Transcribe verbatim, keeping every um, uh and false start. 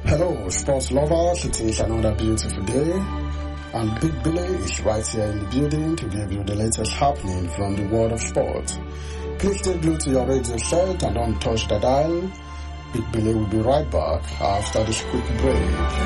Hello, sports lovers. It is another beautiful day, and Big Billy is right here in the building to give you the latest happening from the world of sport. Please stay glued to your radio set and don't touch the dial. Big Billy will be right back after this quick break.